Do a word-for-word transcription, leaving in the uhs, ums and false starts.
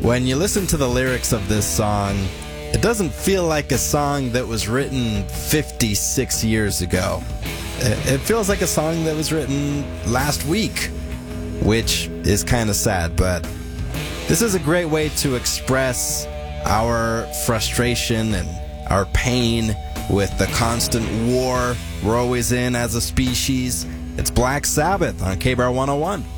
When you listen to the lyrics of this song, it doesn't feel like a song that was written fifty-six years ago. It feels like a song that was written last week, which is kind of sad, but this is a great way to express our frustration and our pain with the constant war we're always in as a species. It's Black Sabbath on K B R one oh one.